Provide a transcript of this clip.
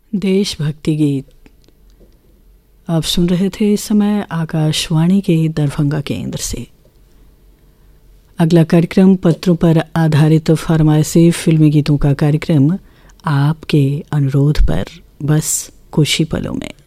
देशभक्ति गीत आप सुन रहे थे इस समय आकाशवाणी के दरभंगा केंद्र से। अगला कार्यक्रम पत्रों पर आधारित फरमाइशी फिल्मी गीतों का कार्यक्रम आपके अनुरोध पर, बस कुछ ही पलों में।